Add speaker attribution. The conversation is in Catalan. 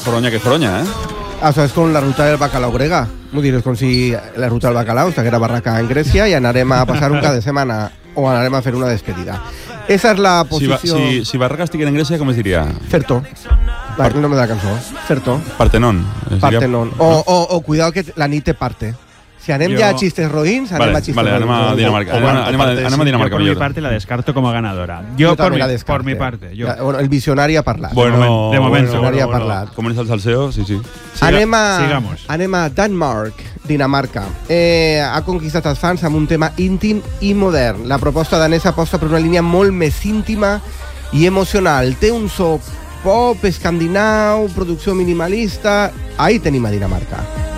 Speaker 1: Foronya que Foronya,
Speaker 2: Això és com la ruta del bacalao grega. Vull dir, és com si la ruta del bacalao estiguera barraca en Grècia i anarem a passar un cap de setmana o anarem a fer una despedida. Esa és la posició...
Speaker 1: Si Barraca estiguera en Grècia, com es diria?
Speaker 2: Ferto. El nom de la cançó. Ferto.
Speaker 1: Partenon.
Speaker 2: Partenon. O cuidado que la nit te parte. Si anem ja a xistes roïns, anem a xistes roïns.
Speaker 1: Vale, anem a Dinamarca. Anem a Dinamarca.
Speaker 3: Yo por mi parte la descarto como ganadora. Yo por mi parte.
Speaker 2: Bueno, el visionari ha parlat.
Speaker 1: Bueno,
Speaker 3: de moment.
Speaker 2: El visionari ha parlat.
Speaker 1: Com és el salseo? Sí.
Speaker 2: Anem a Denmark, Dinamarca. Ha conquistat els fans amb un tema íntim i modern. La proposta danesa aposta per una línia molt més íntima i emocional. Té un so pop escandinau, producció minimalista. Ahí tenim a Dinamarca.